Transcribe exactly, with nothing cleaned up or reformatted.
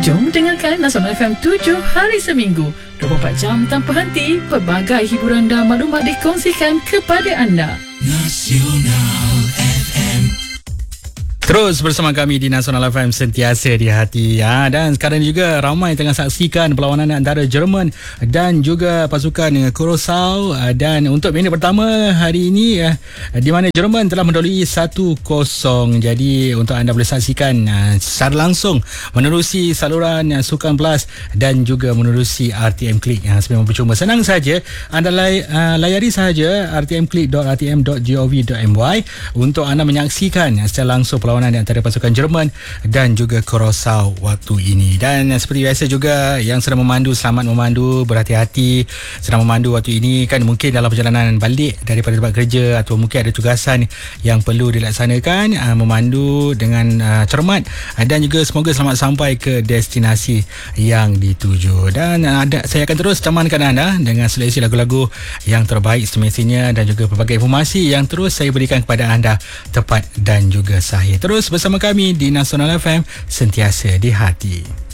Jom dengarkan Nasional F M tujuh hari seminggu, dua puluh empat jam tanpa henti. Pelbagai hiburan dan maklumat dikongsikan kepada anda. Nasional F M. Terus bersama kami di Nasional F M, sentiasa di hati. Ha, dan sekarang juga ramai tengah saksikan perlawanan antara Jerman dan juga pasukan Curaçao. Dan untuk minit pertama hari ini, di mana Jerman telah mendahului satu kosong. Jadi untuk anda boleh saksikan secara langsung menerusi saluran Sukan Plus dan juga menerusi R T M Klik. Sememang percuma. Senang saja, anda lay, uh, layari sahaja r t m klik dot r t m dot gov dot m y untuk anda menyaksikan secara langsung perlawanan di antara pasukan Jerman dan juga Curaçao waktu ini. Dan seperti biasa juga, yang sedang memandu, selamat memandu, berhati-hati sedang memandu waktu ini. Kan mungkin dalam perjalanan balik daripada tempat kerja atau mungkin ada tugasan yang perlu dilaksanakan, uh, memandu dengan uh, cermat dan juga semoga selamat sampai ke destinasi yang dituju. Dan uh, ada, saya akan terus temankan anda dengan seleksi lagu-lagu yang terbaik semestinya dan juga pelbagai informasi yang terus saya berikan kepada anda tepat dan juga sahih. Terus bersama kami di Nasional F M, sentiasa di hati.